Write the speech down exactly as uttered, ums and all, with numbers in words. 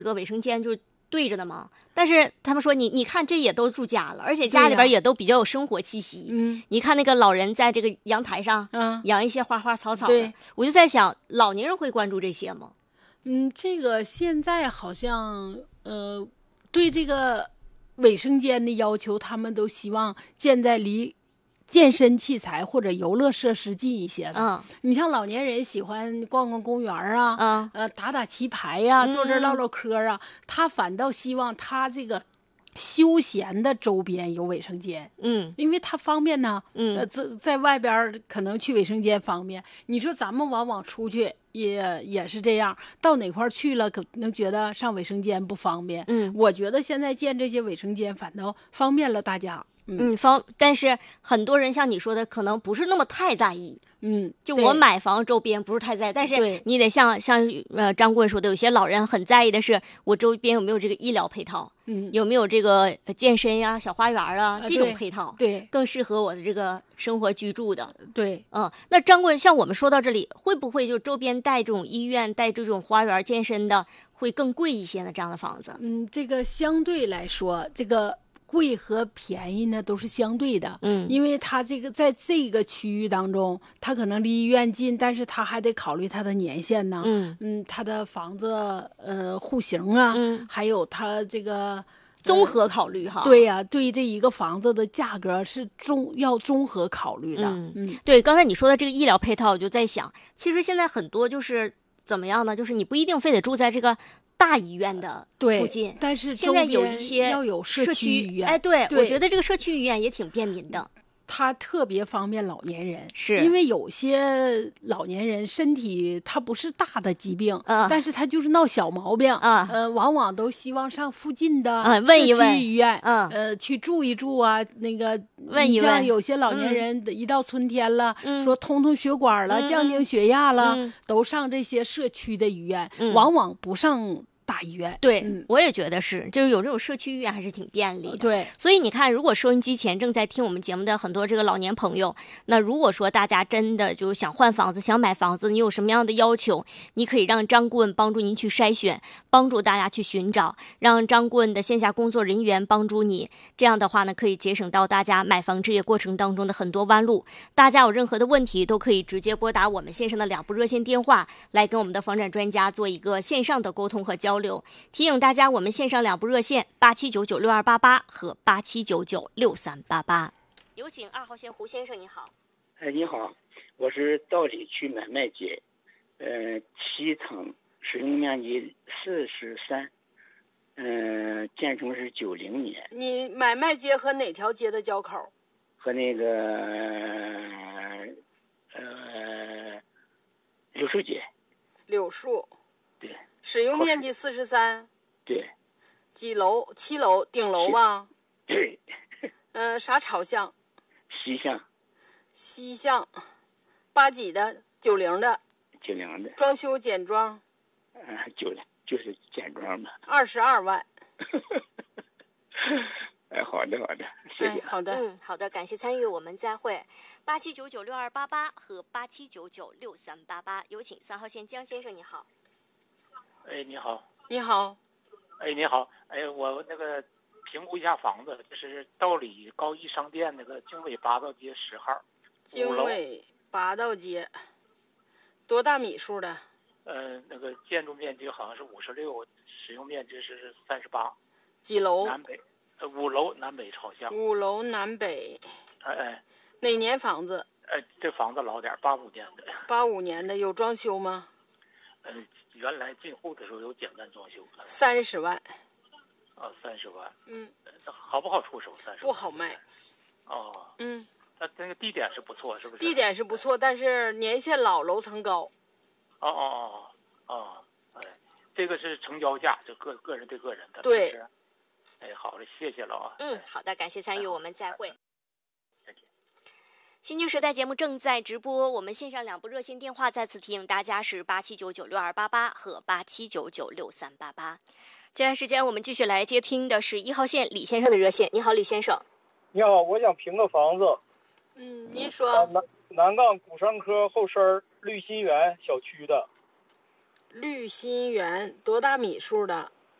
这个卫生间就对着的嘛。但是他们说你你看这也都住家了，而且家里边也都比较有生活气息。 嗯， 你看那个老人在这个阳台上， 嗯， 养一些花花草草的， 对， 我就在想，老年人会关注这些吗？ 嗯，这个现在好像呃，对这个卫生间的要求，他们都希望建在离健身器材或者游乐设施近一些的。 嗯， 你像老年人喜欢逛逛公园啊， 嗯， 呃，打打棋牌呀、 嗯坐这儿唠唠嗑啊，他反倒希望他这个休闲的周边有卫生间。 嗯， 因为它方便呢。 嗯， 呃，在在外边可能去卫生间方便。你说咱们往往出去也也是这样，到哪块去了可能觉得上卫生间不方便。 嗯， 我觉得现在建这些卫生间反倒方便了大家。 嗯，方，但是很多人像你说的，可能不是那么太在意。 嗯， 就我买房周边不是太在意，但是你得像像呃张棍说的，有些老人很在意的是我周边有没有这个医疗配套， 嗯， 有没有这个健身呀、小花园啊、呃、这种配套， 对， 更适合我的这个生活居住的。 对， 嗯，那张棍，像我们说到这里，会不会就周边带这种医院、带这种花园、健身的会更贵一些呢？这样的房子？ 嗯，这个相对来说，这个。贵和便宜呢都是相对的， 嗯， 因为它这个在这个区域当中，它可能离医院近，但是它还得考虑它的年限呢， 嗯嗯，它的房子呃户型啊， 嗯， 还有它这个综合考虑哈。 呃、对呀、啊，对这一个房子的价格是综要综合考虑的。 嗯嗯， 对，刚才你说的这个医疗配套，我就在想，其实现在很多就是怎么样呢？就是你不一定非得住在这个大医院的附近， 但是现在有一些要有社区医院。 哎，对， 对， 我觉得这个社区医院也挺便民的。 它特别方便老年人， 是因为有些老年人身体他不是大的疾病， 嗯， 但是他就是闹小毛病， 啊、 嗯，呃，往往都希望上附近的嗯问一问医院， 嗯， 呃，去住一住啊。那个问一问， 像有些老年人一到春天了， 嗯、 说通通血管了， 嗯、 降降血压了， 嗯、 都上这些社区的医院， 嗯、 往往不上大医院。 对、 嗯， 我也觉得是，就是有这种社区医院还是挺便利的。 对， 所以你看，如果收音机前正在听我们节目的很多这个老年朋友，那如果说大家真的就想换房子、想买房子，你有什么样的要求，你可以让张顾问帮助您去筛选，帮助大家去寻找，让张顾问的线下工作人员帮助你。这样的话呢，可以节省到大家买房置业过程当中的很多弯路。大家有任何的问题，都可以直接拨打我们线上的两部热线电话，来跟我们的房产专家做一个线上的沟通和交流。提醒大家，我们线上两部热线八七九九六二八八和八七九九六三八八。有请二号线胡先生，你好。 哎，你好，我是道里区买卖街，呃，七层，使用面积四十三，嗯，建成是九零年。 你买卖街和哪条街的交口？ 和那个呃柳树街。 柳树。 对。 使用面积四十三。 对。 几楼？七楼，顶楼吧？ 对。 嗯、呃，啥朝向？ 西向。 西向。八几的？九零的。 九零的。 装修简装。 嗯、呃，九的，就是简装吧。 二十二万。 哎，好的，好的，谢谢。 哎、好的， 嗯，好的，感谢参与，我们再会。八七九九六二八八和八七九九六三八八，有请三号线江先生，你好。 哎，你好。 你好。 哎，你好。哎，我那个评估一下房子，就是道里高一商店那个经纬八道街十号。 经纬八道街。多大米数的？ 呃，那个建筑面积好像是五十六，使用面积是三十八。 几楼？ 南北，呃，五楼南北朝向。 五楼南北。 哎哎。 哪年房子？ 哎，这房子老点，八五年的。 八五年的，有装修吗？ 呃，原来进户的时候有简单装修。 三十万。 啊，三十万。 嗯。 好不好出手？三十万。 不好卖。 哦。 嗯。 那那个地点是不错，是不是？ 地点是不错，但是年限老，楼层高。 哦哦哦哦，哎，这个是成交价，就个个人对个人的。 对。 哎，好嘞，谢谢了啊。 嗯，好的，感谢参与，我们再会。 再见。 新剧时代节目正在直播，我们线上两部热线电话再次提醒大家是八七九九六二八八和八七九九六三八八。接下来时间我们继续来接听的是一号线李先生的热线。你好，李先生。 你好，我想评个房子。 嗯，您说。 啊、南南岗古商科后身绿心园小区的。 绿心园多大米数的？